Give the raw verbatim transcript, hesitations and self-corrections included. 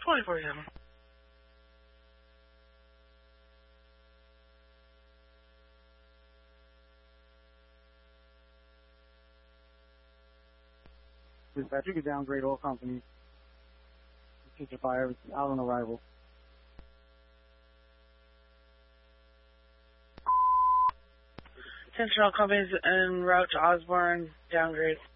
twenty-four seven. Dispatch, you can downgrade all companies. Future fire out on arrival. Attention all companies en route to Osborne, downgrade.